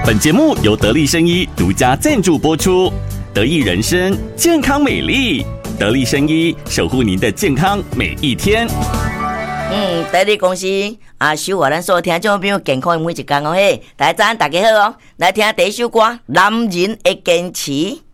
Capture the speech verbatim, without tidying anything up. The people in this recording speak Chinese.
本节目由得力生医独家赞助播出，得益人生健康美丽，得力生医守护您的健康每一天。 嗯，得力公司啊，守护咱所有听众朋友健康的每一天哦嘿！大家早安，大家好哦，来听第一首歌《男人的坚持》。